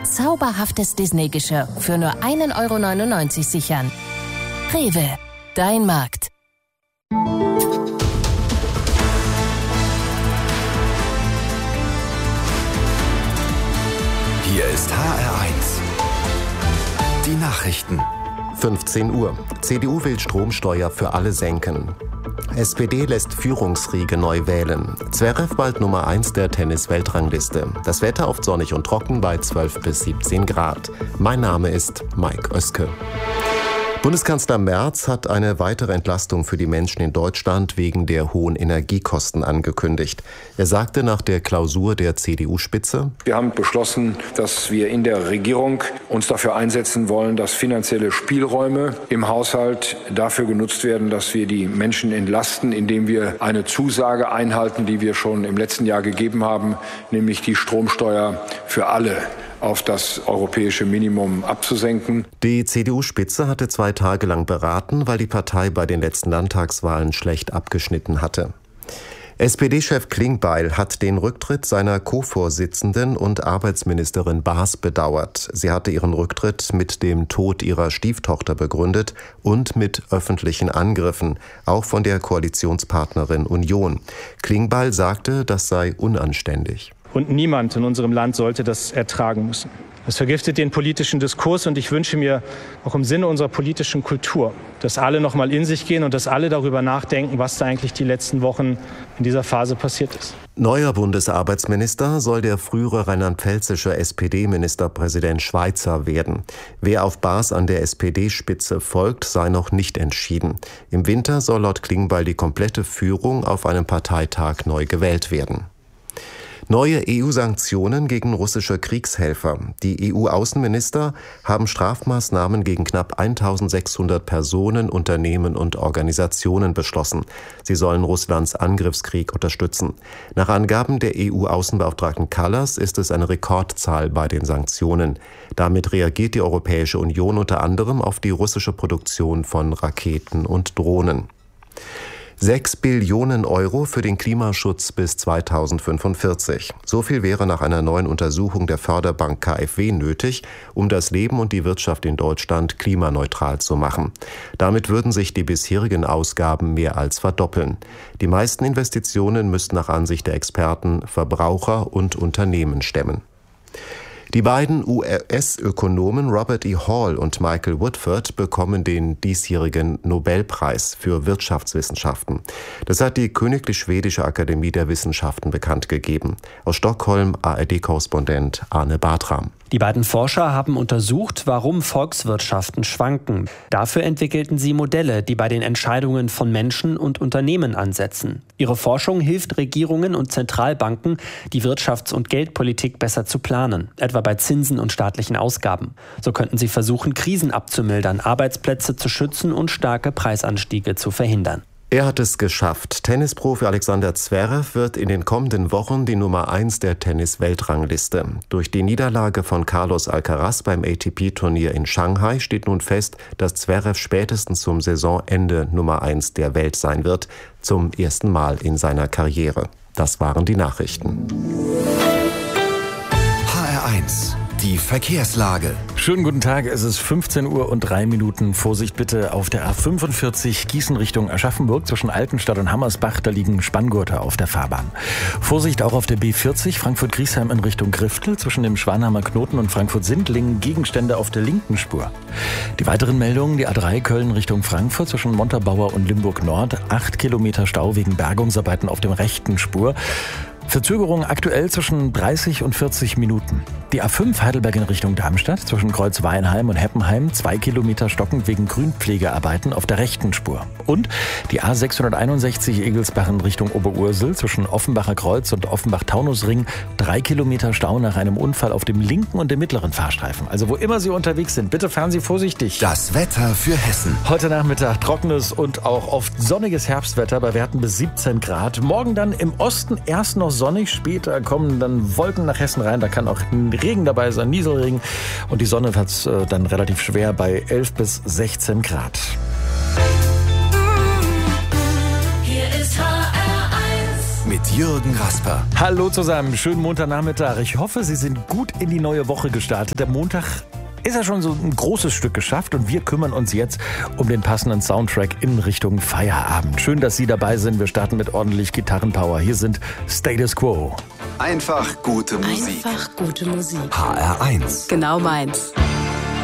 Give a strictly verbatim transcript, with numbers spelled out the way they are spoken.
zauberhaftes Disney-Geschirr für nur ein Euro neunundneunzig sichern. Rewe, dein Markt. Hier ist H R eins. Die Nachrichten. fünfzehn Uhr. C D U will Stromsteuer für alle senken. S P D lässt Führungsriege neu wählen. Zverev bald Nummer eins der Tennis-Weltrangliste. Das Wetter oft sonnig und trocken bei zwölf bis siebzehn Grad. Mein Name ist Mike Oeske. Bundeskanzler Merz hat eine weitere Entlastung für die Menschen in Deutschland wegen der hohen Energiekosten angekündigt. Er sagte nach der Klausur der C D U-Spitze: Wir haben beschlossen, dass wir in der Regierung uns dafür einsetzen wollen, dass finanzielle Spielräume im Haushalt dafür genutzt werden, dass wir die Menschen entlasten, indem wir eine Zusage einhalten, die wir schon im letzten Jahr gegeben haben, nämlich die Stromsteuer für alle auf das europäische Minimum abzusenken. Die C D U-Spitze hatte zwei Tage lang beraten, weil die Partei bei den letzten Landtagswahlen schlecht abgeschnitten hatte. S P D-Chef Klingbeil hat den Rücktritt seiner Co-Vorsitzenden und Arbeitsministerin Baas bedauert. Sie hatte ihren Rücktritt mit dem Tod ihrer Stieftochter begründet und mit öffentlichen Angriffen, auch von der Koalitionspartnerin Union. Klingbeil sagte, das sei unanständig. Und niemand in unserem Land sollte das ertragen müssen. Es vergiftet den politischen Diskurs und ich wünsche mir auch im Sinne unserer politischen Kultur, dass alle noch mal in sich gehen und dass alle darüber nachdenken, was da eigentlich die letzten Wochen in dieser Phase passiert ist. Neuer Bundesarbeitsminister soll der frühere rheinland-pfälzische S P D-Ministerpräsident Schweizer werden. Wer auf Baas an der S P D-Spitze folgt, sei noch nicht entschieden. Im Winter soll laut Klingbeil die komplette Führung auf einem Parteitag neu gewählt werden. Neue E U-Sanktionen gegen russische Kriegshelfer. Die E U-Außenminister haben Strafmaßnahmen gegen knapp eintausendsechshundert Personen, Unternehmen und Organisationen beschlossen. Sie sollen Russlands Angriffskrieg unterstützen. Nach Angaben der E U-Außenbeauftragten Kallas ist es eine Rekordzahl bei den Sanktionen. Damit reagiert die Europäische Union unter anderem auf die russische Produktion von Raketen und Drohnen. Sechs Billionen Euro für den Klimaschutz bis zweitausendfünfundvierzig. So viel wäre nach einer neuen Untersuchung der Förderbank K f W nötig, um das Leben und die Wirtschaft in Deutschland klimaneutral zu machen. Damit würden sich die bisherigen Ausgaben mehr als verdoppeln. Die meisten Investitionen müssten nach Ansicht der Experten Verbraucher und Unternehmen stemmen. Die beiden U S-Ökonomen Robert E. Hall und Michael Woodford bekommen den diesjährigen Nobelpreis für Wirtschaftswissenschaften. Das hat die Königlich Schwedische Akademie der Wissenschaften bekannt gegeben. Aus Stockholm A R D-Korrespondent Arne Bartram. Die beiden Forscher haben untersucht, warum Volkswirtschaften schwanken. Dafür entwickelten sie Modelle, die bei den Entscheidungen von Menschen und Unternehmen ansetzen. Ihre Forschung hilft Regierungen und Zentralbanken, die Wirtschafts- und Geldpolitik besser zu planen, etwa bei Zinsen und staatlichen Ausgaben. So könnten sie versuchen, Krisen abzumildern, Arbeitsplätze zu schützen und starke Preisanstiege zu verhindern. Er hat es geschafft. Tennisprofi Alexander Zverev wird in den kommenden Wochen die Nummer eins der Tennis-Weltrangliste. Durch die Niederlage von Carlos Alcaraz beim A T P-Turnier in Shanghai steht nun fest, dass Zverev spätestens zum Saisonende Nummer eins der Welt sein wird, zum ersten Mal in seiner Karriere. Das waren die Nachrichten. H R eins. Die Verkehrslage. Schönen guten Tag, es ist fünfzehn Uhr und drei Minuten. Vorsicht bitte auf der A fünfundvierzig Gießen Richtung Aschaffenburg zwischen Altenstadt und Hammersbach. Da liegen Spanngurte auf der Fahrbahn. Vorsicht auch auf der B vierzig Frankfurt-Griesheim in Richtung Griftel zwischen dem Schwanheimer Knoten und Frankfurt-Sindlingen. Gegenstände auf der linken Spur. Die weiteren Meldungen, die A drei Köln Richtung Frankfurt zwischen Montabaur und Limburg Nord. Acht Kilometer Stau wegen Bergungsarbeiten auf der rechten Spur. Verzögerung aktuell zwischen dreißig und vierzig Minuten. Die A fünf Heidelberg in Richtung Darmstadt zwischen Kreuzweinheim und Heppenheim, zwei Kilometer stockend wegen Grünpflegearbeiten auf der rechten Spur. Und die A sechshunderteinundsechzig Egelsbach in Richtung Oberursel zwischen Offenbacher Kreuz und Offenbach-Taunusring, drei Kilometer Stau nach einem Unfall auf dem linken und dem mittleren Fahrstreifen. Also wo immer Sie unterwegs sind, bitte fahren Sie vorsichtig. Das Wetter für Hessen. Heute Nachmittag trockenes und auch oft sonniges Herbstwetter bei Werten bis siebzehn Grad. Morgen dann im Osten erst noch sonnig, später kommen dann Wolken nach Hessen rein, da kann auch Regen dabei sein, Nieselregen und die Sonne hat es äh, dann relativ schwer bei elf bis sechzehn Grad. Mit Jürgen Rasper. Hallo zusammen, schönen Montagnachmittag. Ich hoffe, Sie sind gut in die neue Woche gestartet. Der Montag ist ja schon so ein großes Stück geschafft und wir kümmern uns jetzt um den passenden Soundtrack in Richtung Feierabend. Schön, dass Sie dabei sind. Wir starten mit ordentlich Gitarrenpower. Hier sind Status Quo. Einfach gute Musik. Einfach gute Musik. H R eins. Genau meins.